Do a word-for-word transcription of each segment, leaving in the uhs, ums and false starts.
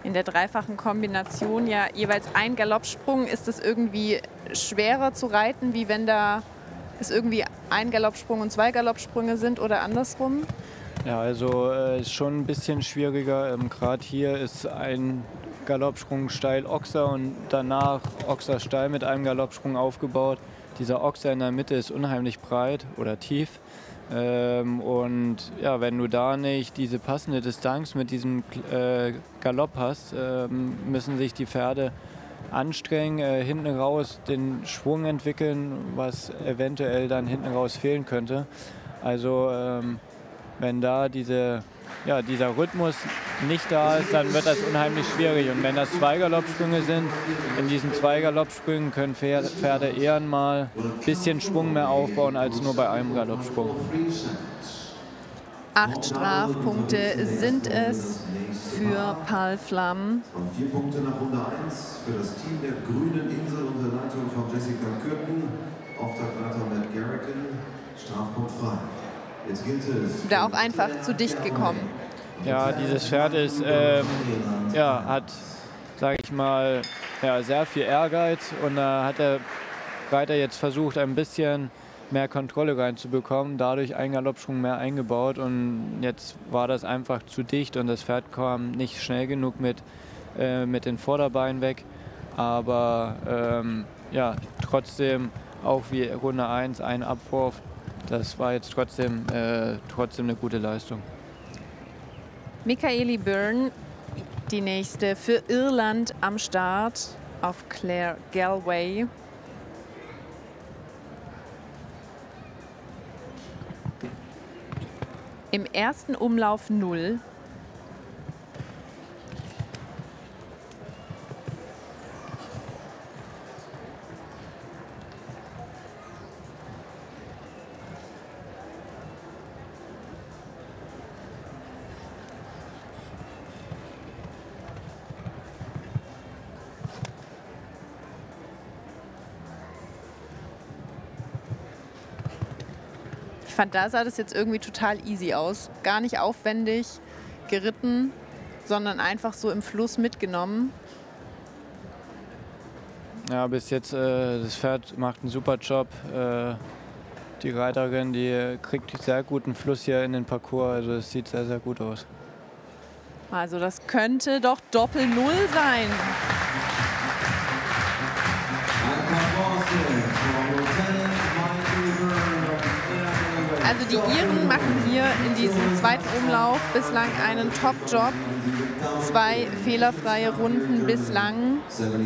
in der dreifachen Kombination ja jeweils ein Galoppsprung. Ist es irgendwie schwerer zu reiten, wie wenn da es irgendwie ein Galoppsprung und zwei Galoppsprünge sind oder andersrum? Ja, also äh, ist schon ein bisschen schwieriger. Ähm, Gerade hier ist ein Galoppsprung steil Ochser und danach Ochser steil mit einem Galoppsprung aufgebaut. Dieser Ochser in der Mitte ist unheimlich breit oder tief. Ähm, und ja, wenn du da nicht diese passende Distanz mit diesem äh, Galopp hast, ähm, müssen sich die Pferde anstrengen, äh, hinten raus den Schwung entwickeln, was eventuell dann hinten raus fehlen könnte. Also ähm, wenn da diese, ja, dieser Rhythmus nicht da ist, dann wird das unheimlich schwierig. Und wenn das zwei Galoppsprünge sind, in diesen zwei Galoppsprüngen können Pferde eher mal ein bisschen Schwung mehr aufbauen als nur bei einem Galoppsprung. Acht Strafpunkte sind es für Paul Flam. Und vier Punkte nach Runde eins für das Team der Grünen Insel unter Leitung von Jessica Kürten. Auftaktleiter Matt Garrigan, Strafpunkt frei. Jetzt gilt es. Da auch einfach zu dicht gekommen. Ja, dieses Pferd ist, ähm, ja, hat, sage ich mal, ja, sehr viel Ehrgeiz und da äh, hat der Reiter jetzt versucht, ein bisschen mehr Kontrolle reinzubekommen, dadurch einen Galoppsprung mehr eingebaut und jetzt war das einfach zu dicht und das Pferd kam nicht schnell genug mit, äh, mit den Vorderbeinen weg, aber ähm, ja, trotzdem auch wie Runde eins ein Abwurf, das war jetzt trotzdem, äh, trotzdem eine gute Leistung. Michaeli Byrne, die nächste für Irland am Start auf Claire Galway. Im ersten Umlauf null. Ich fand, da sah das jetzt irgendwie total easy aus. Gar nicht aufwendig geritten, sondern einfach so im Fluss mitgenommen. Ja, bis jetzt, äh, das Pferd macht einen super Job. Äh, die Reiterin, die kriegt sehr guten Fluss hier in den Parcours. Also es sieht sehr, sehr gut aus. Also das könnte doch Doppel-Null sein. Also die Iren machen hier in diesem zweiten Umlauf bislang einen Top-Job. Zwei fehlerfreie Runden bislang.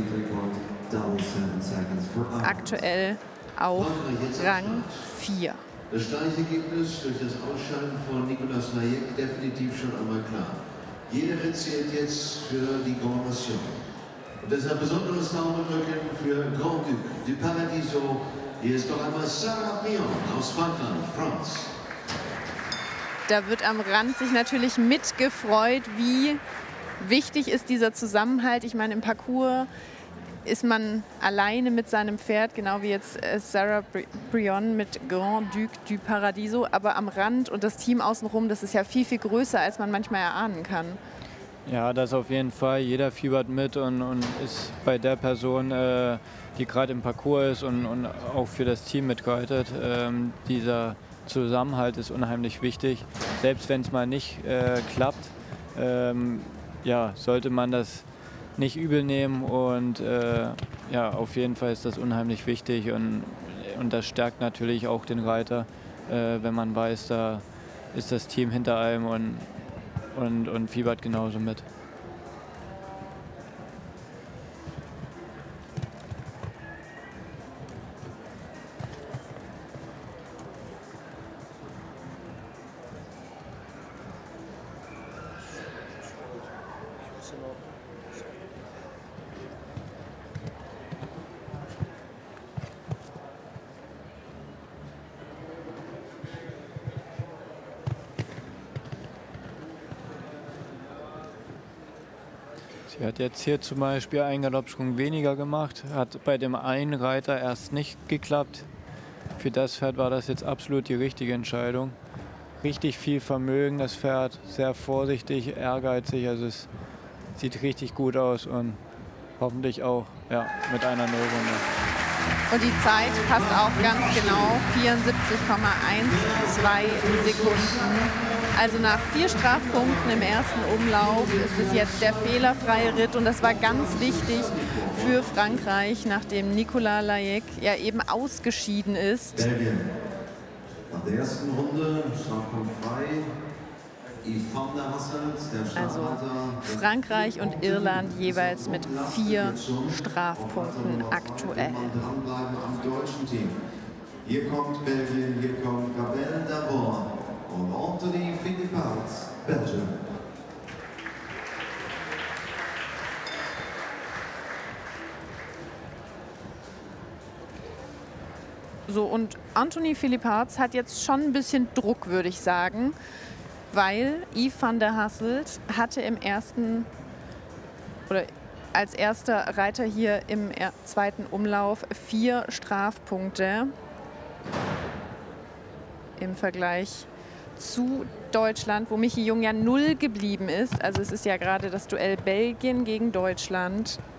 Aktuell auf Rang vier. Das Steigergebnis durch das Ausscheiden von Nicolas Nayek definitiv schon einmal klar. Jeder Ritt zählt jetzt für die Grande Passion. Und deshalb besonderes Daumendrücken für Grand Duc du Paradiso. Hier ist doch einmal Sarah Briand aus Frankreich, France. Da wird am Rand sich natürlich mitgefreut, wie wichtig ist dieser Zusammenhalt. Ich meine, im Parcours ist man alleine mit seinem Pferd, genau wie jetzt Sarah Briand mit Grand Duc du Paradiso. Aber am Rand und das Team außenrum, das ist ja viel, viel größer, als man manchmal erahnen kann. Ja, das auf jeden Fall. Jeder fiebert mit und, und ist bei der Person, äh, die gerade im Parcours ist und, und auch für das Team mitreitet. Ähm, dieser Zusammenhalt ist unheimlich wichtig. Selbst wenn es mal nicht äh, klappt, ähm, ja, sollte man das nicht übel nehmen und äh, ja, auf jeden Fall ist das unheimlich wichtig und, und das stärkt natürlich auch den Reiter, äh, wenn man weiß, da ist das Team hinter einem und Und, und fiebert genauso mit. Sie hat jetzt hier zum Beispiel einen Galoppsprung weniger gemacht, hat bei dem einen Reiter erst nicht geklappt. Für das Pferd war das jetzt absolut die richtige Entscheidung. Richtig viel Vermögen, das Pferd, sehr vorsichtig, ehrgeizig, also es sieht richtig gut aus und hoffentlich auch ja, mit einer Nullrunde. Und die Zeit passt auch ganz genau, vierundsiebzig Komma zwölf Sekunden. Also nach vier Strafpunkten im ersten Umlauf ist es jetzt der fehlerfreie Ritt. Und das war ganz wichtig für Frankreich, nachdem Nicolas Layec ja eben ausgeschieden ist. Belgien. Nach der ersten Runde Strafpunkt frei. Also Frankreich und Irland jeweils mit vier Strafpunkten aktuell. Hier kommt Belgien, hier kommt Gabelle Dabord und Anthony Philippart, Belgien. So, und Anthony Philippart hat jetzt schon ein bisschen Druck, würde ich sagen. Weil Yves van der Hasselt hatte im ersten oder als erster Reiter hier im zweiten Umlauf vier Strafpunkte im Vergleich zu Deutschland, wo Michi Jung ja null geblieben ist. Also es ist ja gerade das Duell Belgien gegen Deutschland.